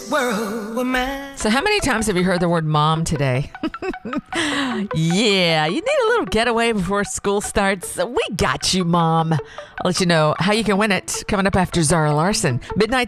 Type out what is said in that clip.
world were mine. So how many times have you heard the word mom today? Yeah, you need a little getaway before school starts. We got you, Mom. I'll let you know how you can win it coming up after Zara Larson. Midnight